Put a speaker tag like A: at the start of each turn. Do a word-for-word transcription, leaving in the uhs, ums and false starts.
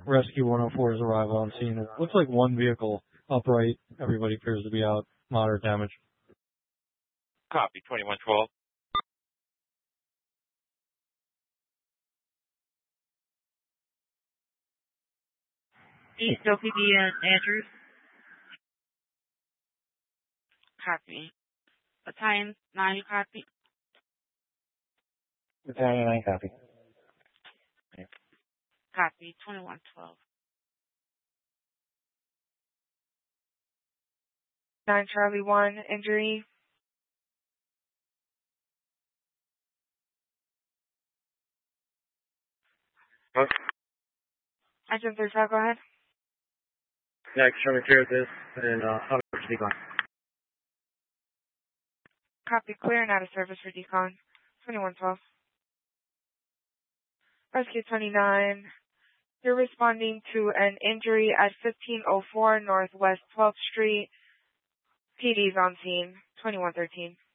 A: Rescue one oh four's arrival on scene. It looks like one vehicle upright. Everybody appears to be out. Moderate damage.
B: Copy, twenty-one twelve.
C: East O P D and Andrews.
D: Copy. Battalion nine, you copy?
E: Battalion nine, copy.
D: Copy, twenty-one twelve.
F: nine Charlie one, injury.
G: Huh?
F: Engine thirty-five, go ahead.
G: Next, Sherman clear this, and uh, how much decon?
F: Copy, clear and out of service for decon. twenty-one twelve. Rescue twenty-nine. You're responding to an injury at fifteen oh four Northwest twelfth Street. P D's on scene. twenty-one thirteen.